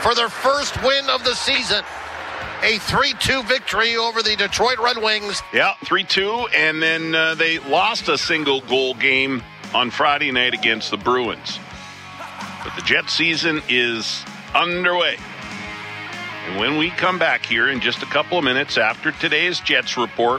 for their first win of the season. A 3-2 victory over the Detroit Red Wings. Yeah, 3-2, and then they lost a single-goal game on Friday night against the Bruins. But the Jet season is underway. And when we come back here in just a couple of minutes after today's Jets report,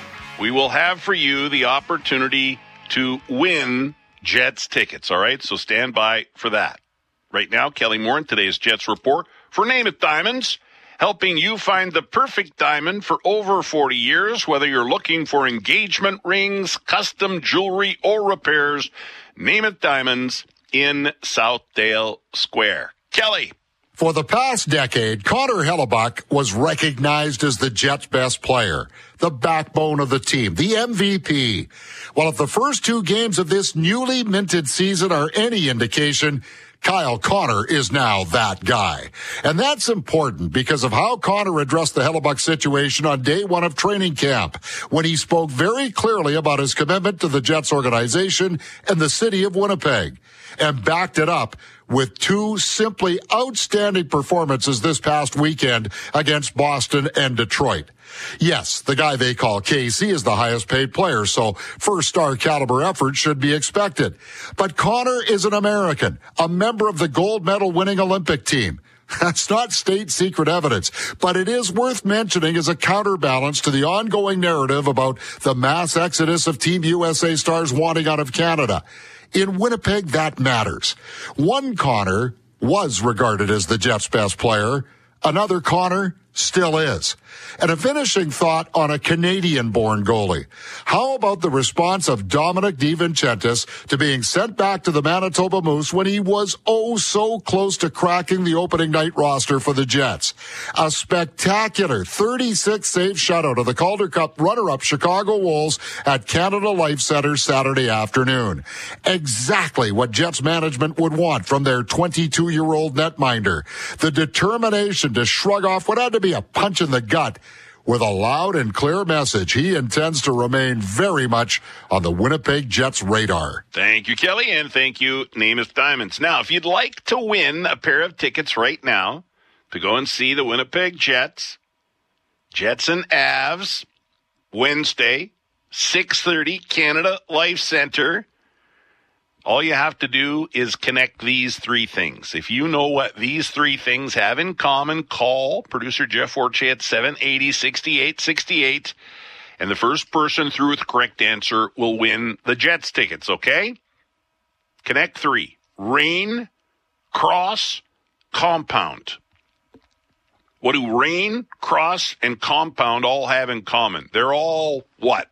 we will have for you the opportunity to win Jets tickets, all right? So stand by for that. Right now, Kelly Moore in today's Jets report for Name It Diamonds, helping you find the perfect diamond for over 40 years, whether you're looking for engagement rings, custom jewelry, or repairs. Name It Diamonds in Southdale Square. Kelly. For the past decade, Connor Hellebuyck was recognized as the Jets' best player, the backbone of the team, the MVP. Well, if the first two games of this newly minted season are any indication, Kyle Connor is now that guy. And that's important because of how Connor addressed the Hellebuyck situation on day one of training camp, when he spoke very clearly about his commitment to the Jets organization and the city of Winnipeg, and backed it up with two simply outstanding performances this past weekend against Boston and Detroit. Yes, the guy they call KC is the highest paid player, so first star caliber effort should be expected. But Connor is an American, a member of the gold medal winning Olympic team. That's not state secret evidence, but it is worth mentioning as a counterbalance to the ongoing narrative about the mass exodus of Team USA stars wanting out of Canada. In Winnipeg, that matters. One Connor was regarded as the Jets' best player. Another Connor still is. And a finishing thought on a Canadian-born goalie. How about the response of Dominic DiVincentis to being sent back to the Manitoba Moose when he was so close to cracking the opening night roster for the Jets? A spectacular 36-save shutout of the Calder Cup runner-up Chicago Wolves at Canada Life Center Saturday afternoon. Exactly what Jets management would want from their 22-year-old netminder. The determination to shrug off what had to be a punch in the gut with a loud and clear message. He intends to remain very much on the Winnipeg Jets radar. Thank you, Kelly, and thank you, Name It Diamonds. Now, if you'd like to win a pair of tickets right now to go and see the Winnipeg Jets, Jets and Avs, Wednesday, 6:30, Canada Life Center, all you have to do is connect these three things. If you know what these three things have in common, call producer Jeff Forche at 780-6868, and the first person through with the correct answer will win the Jets tickets, okay? Connect three. Rain, Cross, Compound. What do Rain, Cross, and Compound all have in common? They're all what?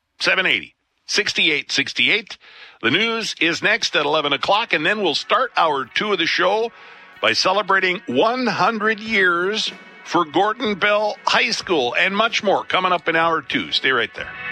780-6868. The news is next at 11 o'clock, and then we'll start hour two of the show by celebrating 100 years for Gordon Bell High School and much more coming up in hour two. Stay right there.